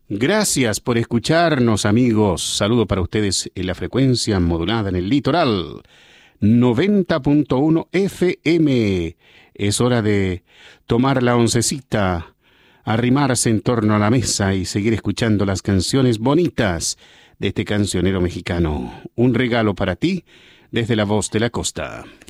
Gracias por escucharnos, amigos. Saludo para ustedes en la frecuencia modulada en el litoral 90.1 FM. Es hora de tomar la oncecita, arrimarse en torno a la mesa y seguir escuchando las canciones bonitas de este cancionero mexicano. Un regalo para ti desde la voz de la costa.